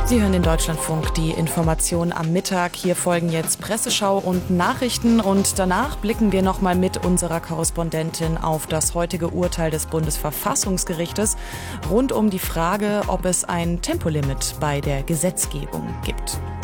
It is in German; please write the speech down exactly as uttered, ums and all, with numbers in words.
Sie hören den Deutschlandfunk, die Information am Mittag. Hier folgen jetzt Presseschau und Nachrichten und danach blicken wir nochmal mit unserer Korrespondentin auf das heutige Urteil des Bundesverfassungsgerichtes rund um die Frage, ob es ein Tempolimit bei der Gesetzgebung gibt.